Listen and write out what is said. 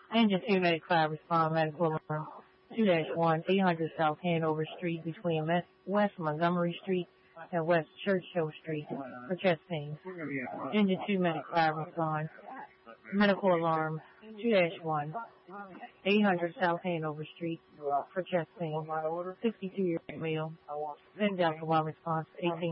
Engine 2 Medic 5 respond medical alarm 2-1 800 South Hanover Street between West Montgomery Street and West Churchill Street for chest pains. Engine 2 Medic 5 respond medical alarm 2-1 800 South Hanover Street for chest pain. 62-year-old male. Then Delta 1 response 18.